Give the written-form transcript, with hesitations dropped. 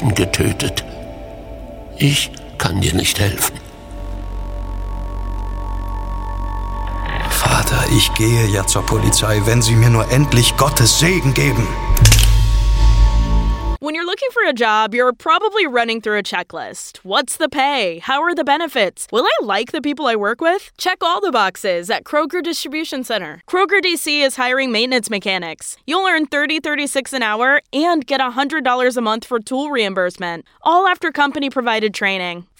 Menschen getötet. Ich kann dir nicht helfen. Vater, ich gehe ja zur Polizei, wenn Sie mir nur endlich Gottes Segen geben. When you're looking for a job, you're probably running through a checklist. What's the pay? How are the benefits? Will I like the people I work with? Check all the boxes at Kroger Distribution Center. Kroger DC is hiring maintenance mechanics. You'll earn $30.36 an hour and get $100 a month for tool reimbursement, all after company-provided training.